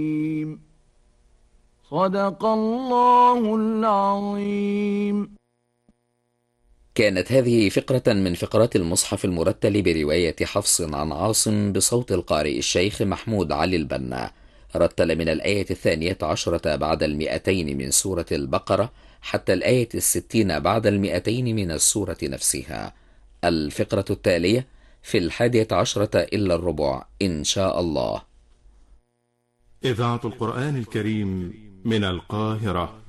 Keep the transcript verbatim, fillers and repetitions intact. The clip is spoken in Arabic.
صدق الله العظيم. كانت هذه فقرة من فقرات المصحف المرتل برواية حفص عن عاصم بصوت القارئ الشيخ محمود علي البنا. رتل من الآية الثانية عشرة بعد المئتين من سورة البقرة حتى الآية الستين بعد المئتين من السورة نفسها. الفقرة التالية في الحادية عشرة إلا الربع إن شاء الله. إذاعة القرآن الكريم من القاهرة.